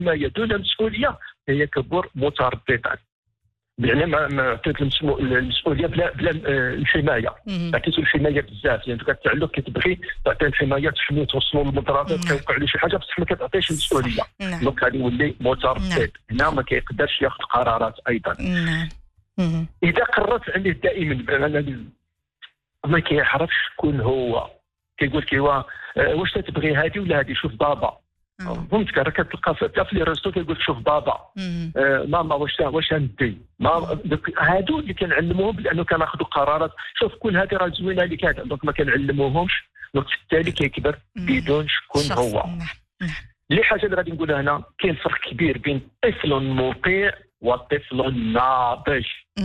حمايه دون مسؤوليه هي كبر مترددات. يعني ما عطيت المسؤوليه بلا الحمايه، عطيت الحمايه بزاف، يعني كتعلق كتبغي تعطي الحمايه تحمي توصلوا للمضرات كيوقع له شي حاجه بصح ما كتعطيش المسؤوليه. دونك غادي يولي متردد، هنا ما كيقدرش ياخذ قرارات ايضا. اذا قررت عليه دائما ما كيعرفش شكون هو، كيقول لك واش تبغي هذه ولا هذه، شوف بابا فهمتك، راه كتلقى حتى في لي ريستو كيقول شوف بابا ماما واش ندي، هادو اللي كنعلموهم لانه كناخذوا قرارات، شوف كل هذه راه زوينه لك هذا، دونك ما كنعلموهمش، دونك بالتالي كيكبر بدون شكون هو. اللي حاجه اللي غادي نقولها هنا، كاين فرق كبير بين طفل مطيع وطفل ناضج.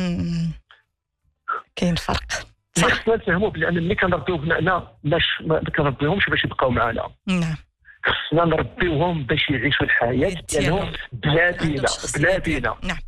كاين فرق صح. خصنا نفهموا بان ملي كنربيو بنائنا ما كنربيوهمش باش يبقاو معنا. نعم. خصنا نربيوهم باش يعيشوا الحياه ديالهم بلا بينا. نعم.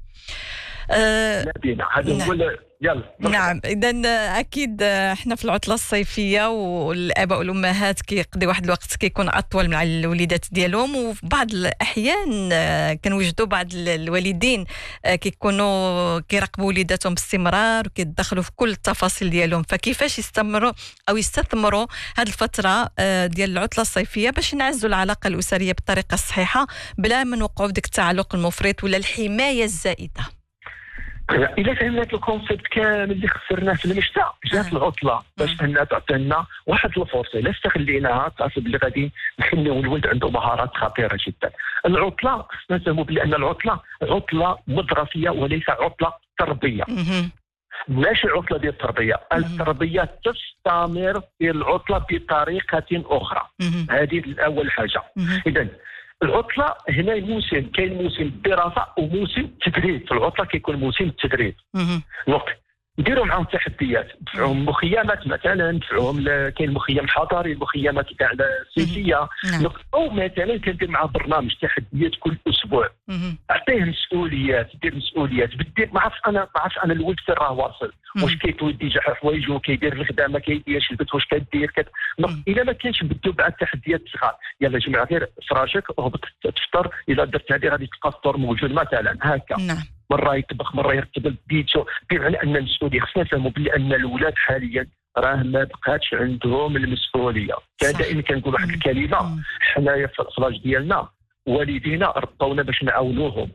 بلا بينا. هذا هو. يلا. نعم. إذا أكيد احنا في العطلة الصيفية والآباء والأمهات كيقضي واحد الوقت كيكون أطول مع الوليدات ديالهم، وفي بعض الأحيان كنوجدوا بعض الوالدين كيكونوا كيراقبوا وليداتهم باستمرار وكيتدخلوا في كل التفاصيل ديالهم. فكيفاش يستثمروا هذه الفترة ديال العطلة الصيفية باش نعزوا العلاقة الأسرية بالطريقة الصحيحة بلا ما نوقعوا في ديك التعلق المفرط ولا الحماية الزائدة؟ إذا فهمنا الكونسيبت كامل اللي خسرناه في المجتمع، جات العطلة باش أنها تعطينا واحد الفرصة، إلا استغليناها تعرف بلي غادي نخليو الولد عنده مهارات خطيرة جدا. العطلة خصنا نفهموا بلي أن العطلة عطلة مدرسية وليس عطلة تربية. ماشي عطلة ديال التربية، التربية تستمر في العطلة بطريقة أخرى. هذه الأول حاجة. إذن العطله هنا موسم، كاين موسم الدراسه وموسم التدريب. في العطله كيكون موسم التدريب. دونك نديروا معاهم تحديات، ندفعوهم مخيمات مثلا، ندفعوهم كاين مخيم حضري، المخيمات تاع الصيفيه، او مثلا كندير معاه برنامج تحديات كل اسبوع. اعطيه مسؤوليات، دير مسؤوليات بدي ما عرفتش انا الولد فين راه واصل، واش كيتولد يجي حوايج وكيدير الخدمه ما كيديرش البيت، واش كدير الا ما كاينش نبداو مع التحديات الصغار. يلا جمع غير فراشك وهبط تفطر، الا درت هذه غادي تلقى الفطور موجود مثلا هكا. مرة يطبخ مرة يرتب البيتزا، بمعنى أن المسؤولية خصنا نفهموا بلي أن الأولاد حاليا راه ما بقاتش عندهم المسؤولية. كان دائما كنقول واحد الكلمة، حنايا في الأخلاق ديالنا والدينا ربونا باش نعاونوهم،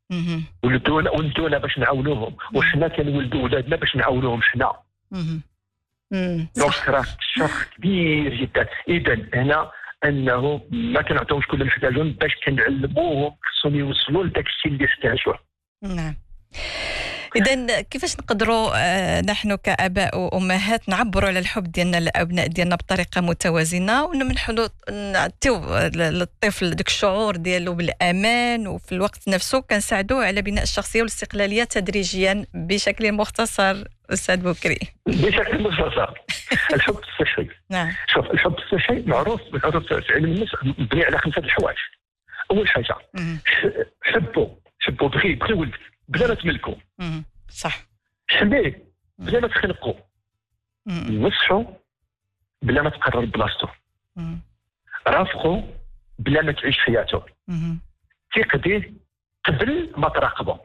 ولدونا باش نعاونوهم، وحنا كنولدوا ولادنا باش نعاونوهم حنا. دونك راه شرط كبير جدا. إذا هنا أنه ما كنعطيوش كل محتاجون باش كنعلموهم، خصهم يوصلوا لداك الشيء اللي يحتاجوه. نعم. إذن كيفاش نقدروا نحن كآباء وأمهات نعبروا على الحب ديالنا للأبناء ديالنا بطريقة متوازنة، ونمنحوا نعطيو للطفل داك الشعور ديالو بالأمان، وفي الوقت نفسه كنساعدوه على بناء الشخصية والاستقلالية تدريجيا بشكل مختصر؟ أستاذ بكري. بشكل مختصر. الحب الصحي. نعم. شوف الحب الصحي معروف في علم النفس مبني على 5 الحوايج. أول حاجة حبوا بغي ولدك بلا ما تملكوا. صح. حميه بلا ما تخنقوا. نصحوا بلا ما تقرر بلاصتو. رافقوا بلا ما تعيش حياته. تقديه قبل ما تراقبه.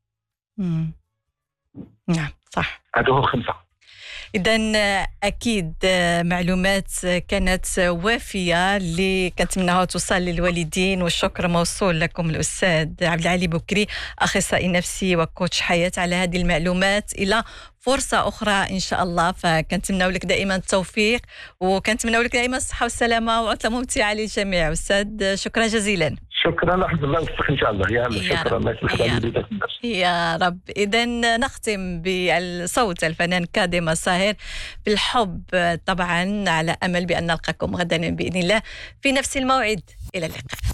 نعم صح. هادو هو 5. إذن أكيد معلومات كانت وافية اللي كنتمناها توصل للوالدين، والشكر موصول لكم الأستاذ عبد العالي بكري، أخصائي نفسي وكوتش حياة، على هذه المعلومات. إلى فرصة أخرى إن شاء الله، فكنتمناو لك دائما التوفيق، وكنتمناو لك دائما الصحة والسلامة وعطلة ممتعة للجميع. أستاذ شكرا جزيلا. شكرا، الحمد لله وفق ان شاء الله. شكرا، الله يسلمك يا رب. اذا نختم بالصوت الفنان كاظم الساهر بالحب، طبعا على امل بان نلقاكم غدا باذن الله في نفس الموعد. الى اللقاء.